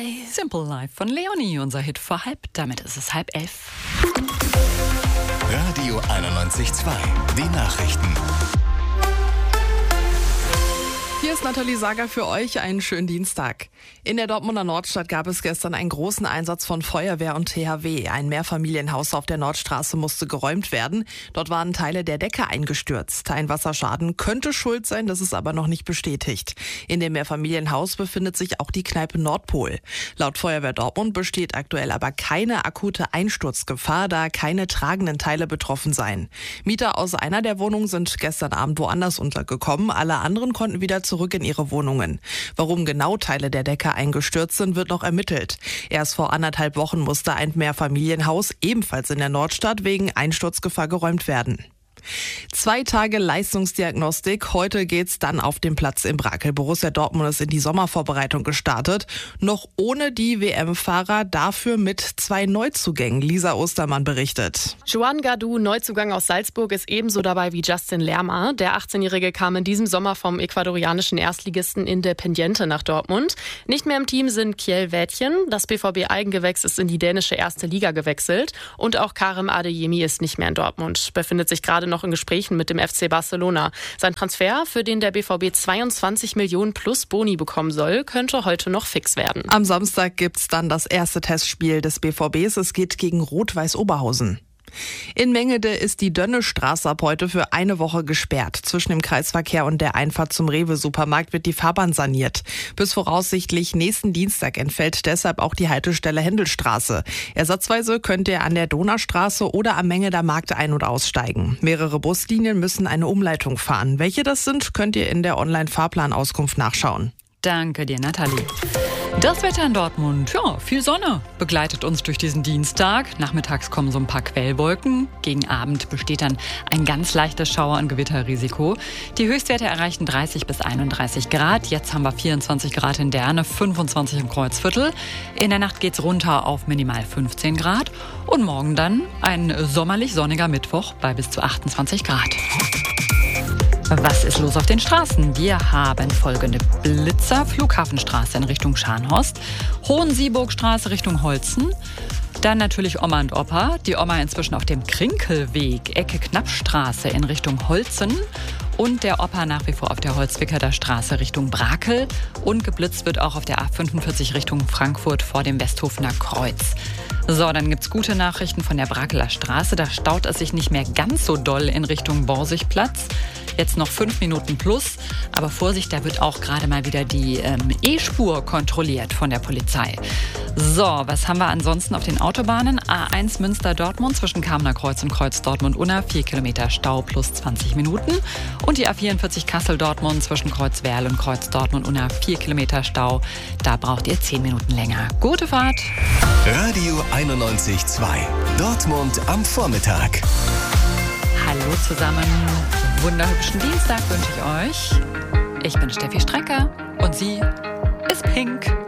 Simple Life von Leonie, unser Hit vor halb. Damit ist es 10:30. Radio 91.2, die Nachrichten. Hier ist Nathalie Sager für euch. Einen schönen Dienstag. In der Dortmunder Nordstadt gab es gestern einen großen Einsatz von Feuerwehr und THW. Ein Mehrfamilienhaus auf der Nordstraße musste geräumt werden. Dort waren Teile der Decke eingestürzt. Ein Wasserschaden könnte schuld sein, das ist aber noch nicht bestätigt. In dem Mehrfamilienhaus befindet sich auch die Kneipe Nordpol. Laut Feuerwehr Dortmund besteht aktuell aber keine akute Einsturzgefahr, da keine tragenden Teile betroffen seien. Mieter aus einer der Wohnungen sind gestern Abend woanders untergekommen. Alle anderen konnten wieder zurück in ihre Wohnungen. Warum genau Teile der Decke eingestürzt sind, wird noch ermittelt. Erst vor 1,5 Wochen musste ein Mehrfamilienhaus ebenfalls in der Nordstadt wegen Einsturzgefahr geräumt werden. 2 Tage Leistungsdiagnostik. Heute geht's dann auf den Platz in Brakel. Borussia Dortmund ist in die Sommervorbereitung gestartet. Noch ohne die WM-Fahrer, dafür mit 2 Neuzugängen. Lisa Ostermann berichtet. Juan Gadu, Neuzugang aus Salzburg, ist ebenso dabei wie Justin Lerma. Der 18-Jährige kam in diesem Sommer vom ecuadorianischen Erstligisten Independiente nach Dortmund. Nicht mehr im Team sind Kjell Wädchen. Das BVB-Eigengewächs ist in die dänische erste Liga gewechselt. Und auch Karim Adeyemi ist nicht mehr in Dortmund. Befindet sich gerade noch in Gesprächen mit dem FC Barcelona. Sein Transfer, für den der BVB 22 Millionen plus Boni bekommen soll, könnte heute noch fix werden. Am Samstag gibt's dann das erste Testspiel des BVBs. Es geht gegen Rot-Weiß Oberhausen. In Mengede ist die Dönnestraße ab heute für eine Woche gesperrt. Zwischen dem Kreisverkehr und der Einfahrt zum Rewe-Supermarkt wird die Fahrbahn saniert. Bis voraussichtlich nächsten Dienstag entfällt deshalb auch die Haltestelle Händelstraße. Ersatzweise könnt ihr an der Donaustraße oder am Mengeder Markt ein- und aussteigen. Mehrere Buslinien müssen eine Umleitung fahren. Welche das sind, könnt ihr in der Online-Fahrplanauskunft nachschauen. Danke dir, Nathalie. Das Wetter in Dortmund, ja, viel Sonne begleitet uns durch diesen Dienstag. Nachmittags kommen so ein paar Quellwolken. Gegen Abend besteht dann ein ganz leichtes Schauer- und Gewitterrisiko. Die Höchstwerte erreichen 30 bis 31 Grad. Jetzt haben wir 24 Grad in Derne, 25 im Kreuzviertel. In der Nacht geht's runter auf minimal 15 Grad. Und morgen dann ein sommerlich sonniger Mittwoch bei bis zu 28 Grad. Was ist los auf den Straßen? Wir haben folgende Blitzer. Flughafenstraße in Richtung Scharnhorst, Hohensieburgstraße Richtung Holzen, dann natürlich Oma und Opa. Die Oma inzwischen auf dem Krinkelweg, Ecke Knappstraße in Richtung Holzen und der Opa nach wie vor auf der Holzwickerder Straße Richtung Brakel und geblitzt wird auch auf der A45 Richtung Frankfurt vor dem Westhofener Kreuz. So, dann gibt's gute Nachrichten von der Brakeler Straße. Da staut es sich nicht mehr ganz so doll in Richtung Borsigplatz. Jetzt noch 5 Minuten plus. Aber Vorsicht, da wird auch gerade mal wieder die E-Spur kontrolliert von der Polizei. So, was haben wir ansonsten auf den Autobahnen? A1 Münster-Dortmund zwischen Kamener Kreuz und Kreuz Dortmund-Unna. 4 Kilometer Stau plus 20 Minuten. Und die A44 Kassel-Dortmund zwischen Kreuz Werl und Kreuz Dortmund-Unna. 4 Kilometer Stau. Da braucht ihr 10 Minuten länger. Gute Fahrt! Radio 91.2, Dortmund am Vormittag. Hallo zusammen, wunderhübschen Dienstag wünsche ich euch. Ich bin Steffi Strecker und sie ist Pink.